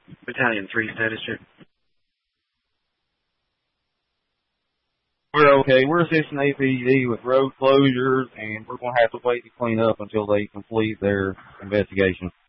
Battalion 3 status check. We're okay. We're assisting APD with road closures, and we're going to have to wait to clean up until they complete their investigation.